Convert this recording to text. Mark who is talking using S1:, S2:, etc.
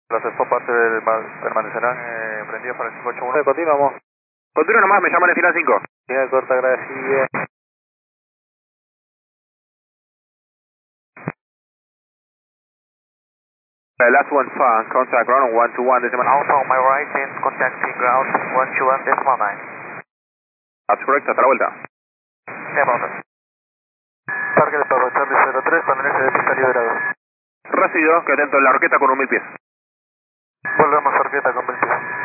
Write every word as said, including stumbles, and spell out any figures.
S1: Las Expo parte del, permanecerán eh, prendidos para el cinco ocho uno.
S2: Continuamos.
S3: Continúa nomás, me llaman en fila cinco.
S2: Tiene corta agradecida.
S3: Uh, last one, far, contact ground one two one decimal.
S1: Alpha on my right in contacting ground one two one decimal nine.
S3: That's correct, hasta la vuelta.
S1: Yeah, about it. Target para Charlie cero tres, paneles de pista liberados.
S3: Recibido, que atento en la horqueta con un mil pies.
S1: Volvemos a horqueta con mil pies.